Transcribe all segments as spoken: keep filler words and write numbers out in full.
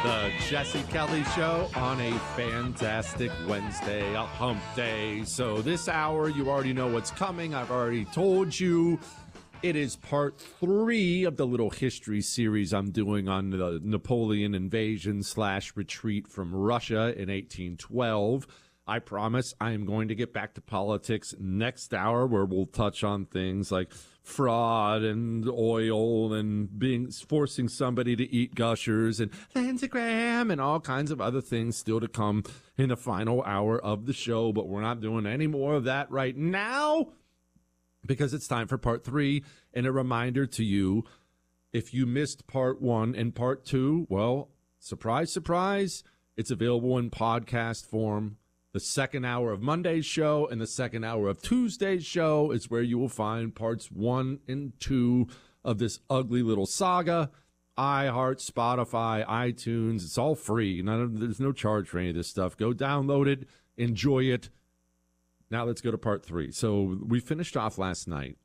The Jesse Kelly Show on a fantastic Wednesday, a hump day. So this hour, you already know what's coming. I've already told you. It is part three of the little history series I'm doing on the Napoleon invasion slash retreat from Russia in eighteen twelve. I promise I am going to get back to politics next hour, where we'll touch on things like fraud and oil and being forcing somebody to eat Gushers and Lindsey Graham and all kinds of other things still to come in the final hour of the show. But we're not doing any more of that right now, because it's time for part three. And a reminder to you, if you missed part one and part two, well, surprise, surprise, it's available in podcast form. The second hour of Monday's show and the second hour of Tuesday's show is where you will find parts one and two of this ugly little saga. iHeart, Spotify, iTunes, it's all free. None of, there's no charge for any of this stuff. Go download it, enjoy it. Now let's go to part three. So we finished off last night.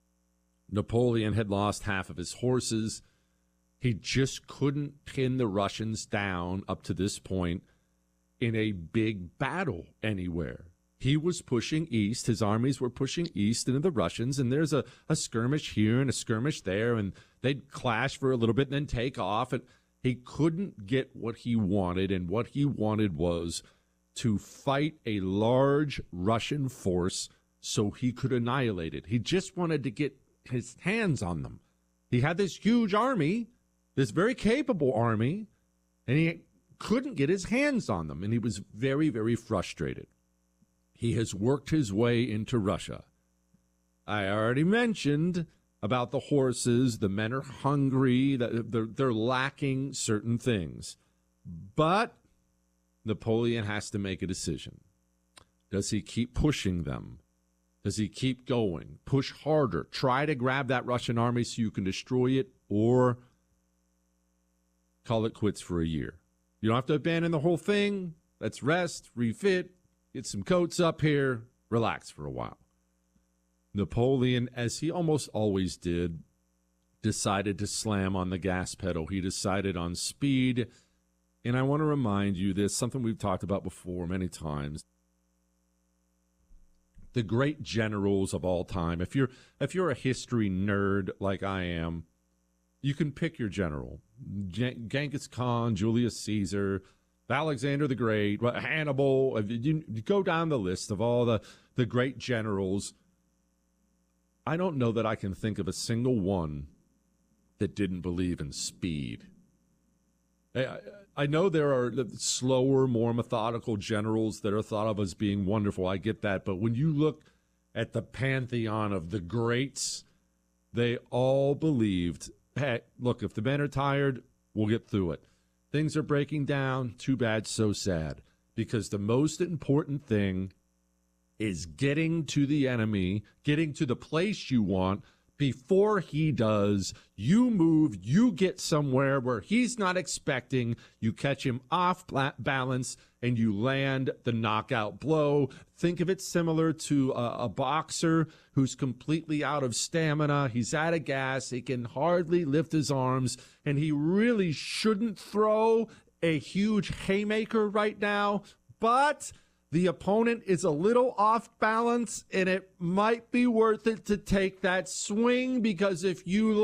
Napoleon had lost half of his horses. He just couldn't pin the Russians down up to this point in a big battle anywhere. He was pushing east. His armies were pushing east into the Russians, and there's a, a skirmish here and a skirmish there, and they'd clash for a little bit and then take off. And he couldn't get what he wanted, and what he wanted was to fight a large Russian force so he could annihilate it. He just wanted to get his hands on them. He had this huge army, this very capable army, and he couldn't get his hands on them, and he was very, very frustrated. He has worked his way into Russia. I already mentioned about the horses. The men are hungry. They're, they're lacking certain things. But Napoleon has to make a decision. Does he keep pushing them? Does he keep going? Push harder. Try to grab that Russian army so you can destroy it, or call it quits for a year? You don't have to abandon the whole thing. Let's rest, refit, get some coats up here, relax for a while. Napoleon, as he almost always did, decided to slam on the gas pedal. He decided on speed. And I want to remind you, there's something we've talked about before many times. The great generals of all time, if you're if you're a history nerd like I am, you can pick your general. Gen- Genghis Khan, Julius Caesar, Alexander the Great, Hannibal. You, you go down the list of all the, the great generals. I don't know that I can think of a single one that didn't believe in speed. I, I know there are slower, more methodical generals that are thought of as being wonderful. I get that. But when you look at the pantheon of the greats, they all believed, hey, look, if the men are tired, we'll get through it. Things are breaking down. Too bad, so sad. Because the most important thing is getting to the enemy, getting to the place you want before he does. You move, you get somewhere where he's not expecting, you catch him off balance, and you land the knockout blow. Think of it similar to a, a boxer who's completely out of stamina. He's out of gas. He can hardly lift his arms, and he really shouldn't throw a huge haymaker right now, but the opponent is a little off balance, and it might be worth it to take that swing, because if you